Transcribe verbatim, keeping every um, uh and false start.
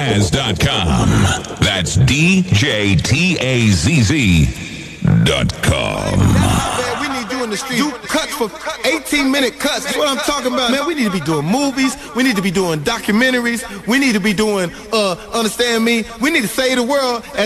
tazz dot com. That's D J T A Z Z dot com. Man, we need you in the street. Do cuts for eighteen minute cuts. That's what I'm talking about. Man, we need to be doing movies. We need to be doing documentaries. We need to be doing, uh, understand me? We need to save the world. As